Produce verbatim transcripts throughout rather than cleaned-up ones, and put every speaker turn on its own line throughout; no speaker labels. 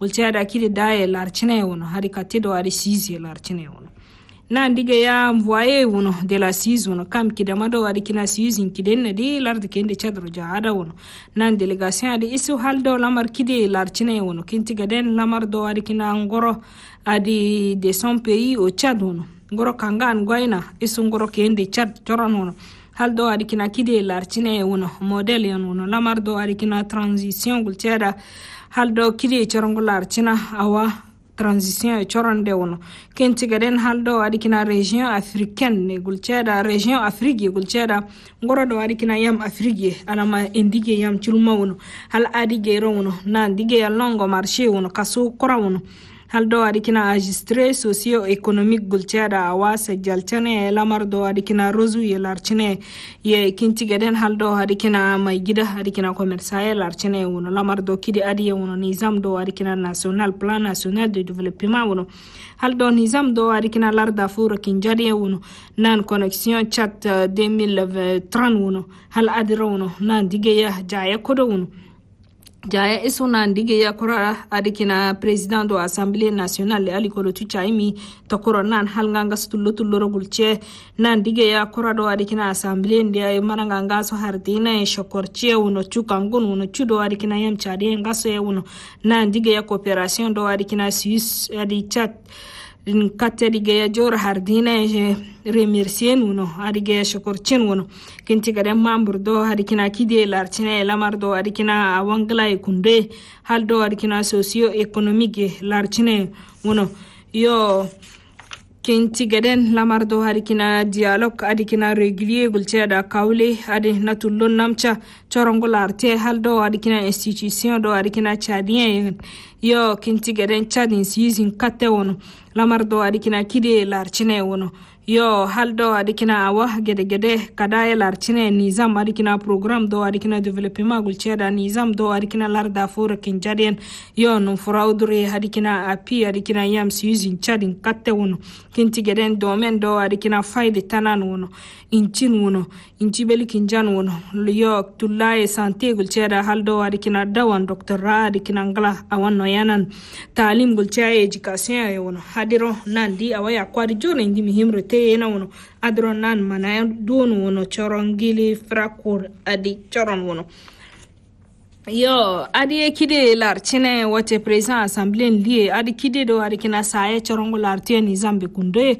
gulceda kidi daye larchine wono hari katido ari sisi larchine wono na ndige ya mvoye wono de la sisi wono kam kidamado ari kina sisi kiden di larde kende chadro jaada wono nan delegation adi isu haldo lamar kidi larchine wono kinti gaden lamar do ari kina ngoro adi de son pays au Tchad wono ngoro kangan goina isu ngoro kende Tchad joron wono haldo ari kina kidi larchine wono model yon wono lamar do ari kina transition gulceda haldo kidi chorongo larchina awa transition e choronde wono kenti gaden haldo adikina region africaine ne gulceda region afrique gulceda ngoro do adikina yam afrique alama indige yam chulma wono hal adige ro wono na dige ya longo marché wono kaso kora wono haldo adikina registre socio économique gulceda awase jalchane lamardo adikina rozu ye larchine ye kinti gaden haldo adikina maygida adikina commerçant larchine wono lamardo kidi adiye wono nizam do adikina national plan national de développement wono haldo nizam do adikina larda furo kinjadi wono nan connexion chat deux mille trente wono hal adiro wono nan digeya jaya kodo wono jaya isuna ndige ya kura adikina president do assemblée nationale ali ko tu chaimi to kuro nan hal nganga stullo tullo gulce nan ndige ya kura do adikina assemblée ndiya mananga ngaso hardina e shokorche uno chukangun uno chudo adikina yam chade ngaso e uno nan ndige ya coopération do adikina Suisse adi chat in katedi geya jor hardina je remercier nuno adi geya shokorchen wono kinti gade membre do adi kina kide larchine lamar do adi kina awangla e kunde hal do adi kina socio économique larchine wono yo kinti gaden lamar do adi kina dialogue adi kina régulier gulceda kawle adi natullo namcha chorongo larte hal do adi kina institution do adi kina chadien yo kinti gaden chadin using katte wono lamar do adikina kide larchine wono yo haldo adikina awa gede gede kadaye larchine nizam adikina program do adikina développement gulcheda nizam do adikina larda fura kinjadien yo no fraudure adikina api adikina yam using chadin katte wono kinti geden domaine do adikina faide tanan wono inchin wono inchi beli kinjan wono yo tullaye santé gulcheda haldo adikina dawan doctor ra adikina ngala awan no yanan talim gulchaya education wono adiro nandi awaya kwadi jone ndi mihimro te ena wono adro nan mana don wono chorongili frakur adi choron wono yo adi kide larchine wote president assemblée lié adi kide do adi kina sae chorongo lartie ni zambe kunde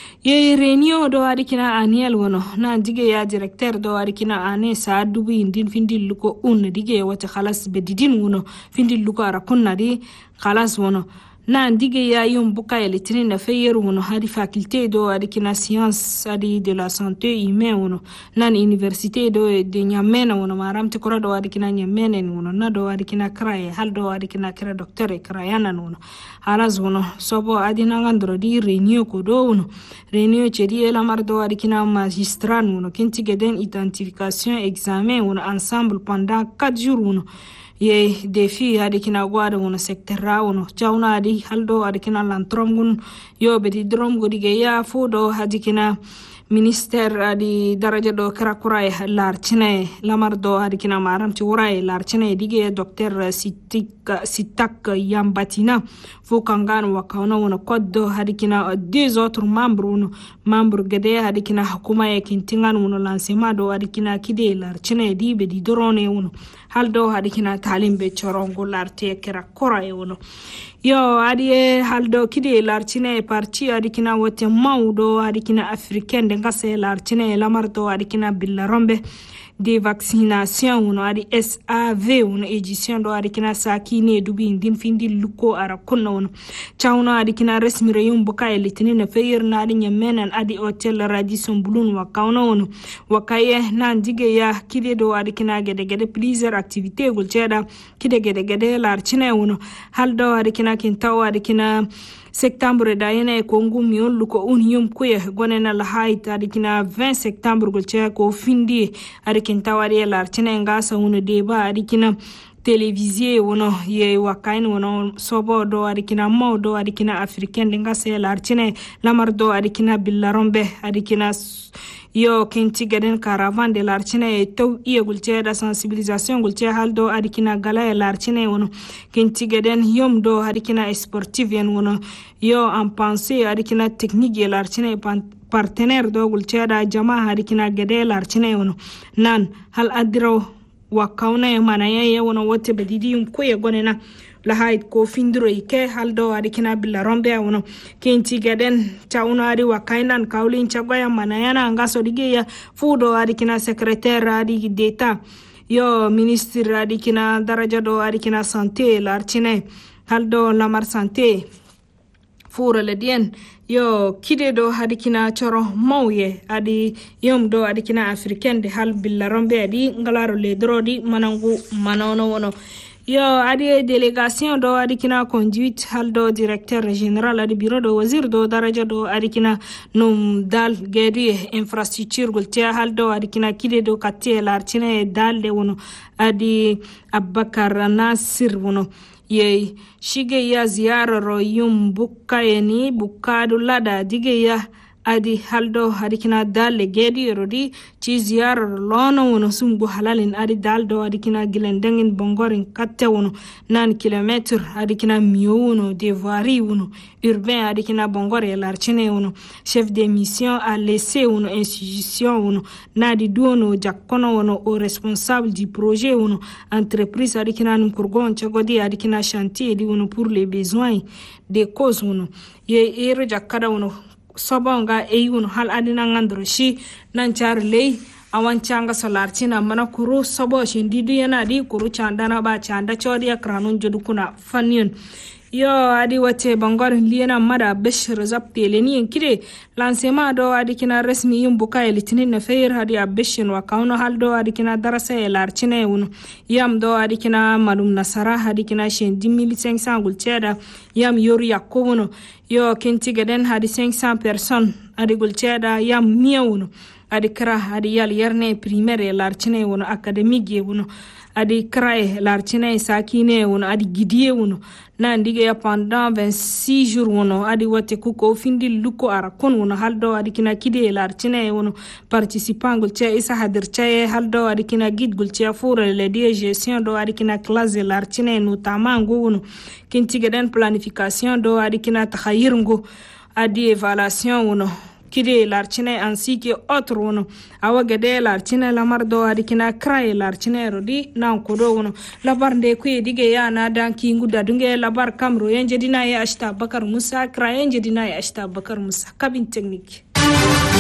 ye réunion do adi kina annuel wono na dige ya directeur do adi kina ane sa dubu indin findil luko un dige wote khalas bedidin wono findil luko ara kunna di khalas wono na ndige ya yum buka elitini na feyer wono hadi faculté do adi kina science adi de la santé humaine wono nan université do de nyamena wono maramti kora do adi kina nyamena wono na do adi kina kraye hal do adi kina kra docteur e krayana wono halas wono sobo adi nangandro di réunion ko do wono réunion chedi ela mar do adi kina magistrat wono kinti geden identification examen wono ensemble pendant quatre jours wono ye defi adi kina gwada wono secteur ra wono chawna adi haldo adi kina lantrom gun yo beti drom godi ge ya fodo adi kina ministère adi daraja do krakura larchine lamar do adi kina maram ci wuray larchine dige docteur sitik sitak yambatina fo kangan wakawna wono koddo adi kina deux autres membres wono membre gede adi kina hukuma e kintingan wono lancement do adi kina kide larchine di be di drone wono haldo adi kina talimbe chorongo larte krakura e wono yo adi haldo kide larchine parti adi kina wote mawdo adi kina africaine de ngase larchine lamardo adi kina billarombe de vaccination wono adi S A V wono édition do adi kina sakine dubi ndin findi luko ara kunna wono chawna adi kina resmire yum buka elitini na feyer na adi nyamenan adi hotel radisson bulun wakawna wono wakaye nan dige ya kide do adi kina gede gede plusieurs activités gulcheda kide gede gede larchine wono haldo adi kina kintaw adi kina septembre da yana ko ngum yon luko un yum kuye gonena la haita adi kina vingt septembre gulche ko findi adi kintaw adi larchine ngasa wono deba adi kina télévisé wono ye wakain wono sobo do adikina mo do adikina africain dinga se lartine lamar do adikina billarombe adikina yo kenti gaden caravan de lartine to iye gulce da sensibilisation gulce haldo adikina gala lartine wono kenti gaden yom do adikina sportive yen wono yo en pensée adikina technique lartine partenaire do gulce da jama adikina gade lartine wono nan hal adiro wakauna manaya ye wono wote bedidi ko ye gonena la haid ko findro ike haldo adikina billarombe wono kenti gaden tauna adi wakainan kaulin chagaya manayana ngaso digeya fudo adikina secrétaire adi d'etat yo ministre adikina daraja do adikina santé lartine haldo lamar santé furo ledien yo kide do hadikina choro mawye adi yom do adikina africain de hal billarombe adi ngalaro le drodi manangu manono wono yo adi délégation do adikina conduite hal do directeur général adi bureau do wazir do daraja do adikina num dal gedi infrastructure gultia hal do adikina kide do katie lartine dal de wono adi Abakar Nasir wono ye shige ya ziyara ro yum bukka yeni bukkadu lada dige ya adi haldo hadikina dalle gedi rodi ci ziyara lono wono sumbu halalin adi daldo adikina gilendengin bongorin katte wono nan kilometre adikina miyono devari wono urbain adikina bongore larchine wono chef de mission a laissé wono institution wono nadi duono jakkono wono au responsable du projet wono entreprise adikina num kurgon chagodi adikina chantier di wono pour les besoins des causes wono ye ero jakkada wono sobonga eyuno hal adina ngandro shi nan char lei awan changa solarchina mana kuru sobo shindidu yana di kuru chandana ba chanda chodi akranun jodu kuna fanyon yo adi wate bangor liena mada beshir zapte leni enkide lancement do adi kina resmi yum buka elitinin na feir hadi abeshin wa kauno haldo adi kina darasa elarchine wono yam do adi kina malum nasara hadi kina shen dix mille cinq cents gulcheda yam yoru yakowono yo kenti gaden hadi cinq cents personnes adi gulcheda yam miya wono adi kra adi yal yerne primaire larchine wono academique wono adi krae larchine sakine wono adi gidie wono na ndige ya pendant vingt-six jours wono adi wate kuko findi luko arakon wono haldo adi kina kide larchine wono participant gulche isa hadirche haldo adi kina gid gulche fure le die gestion do adi kina classe larchine notamment wono kinti gaden planification do adi kina takhayirngo adi évaluation wono kide larchine ainsi que autre wono awa gade larchine lamar do adikina krae larchine rodi nan kodo wono labar nde kuye dige ya na danki nguda dunge labar kamro yenje dina ya ashta bakar musa krae yenje dina ya ashta bakar musa kabin technique